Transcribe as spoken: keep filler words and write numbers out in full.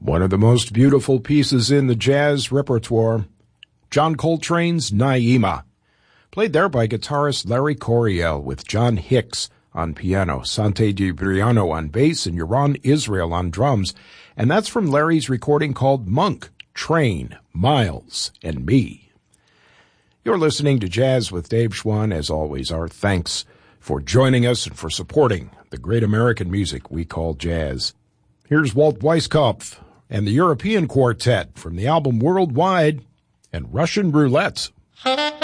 One of the most beautiful pieces in the jazz repertoire, John Coltrane's Naima, played there by guitarist Larry Coryell with John Hicks on piano, Sante DiBriano on bass, and Yaron Israel on drums. And that's from Larry's recording called Monk, Train, Miles, and Me. You're listening to Jazz with Dave Schwann. As always, our thanks for joining us and for supporting the great American music we call jazz. Here's Walt Weiskopf and the European Quartet from the album Worldwide and Russian Roulette.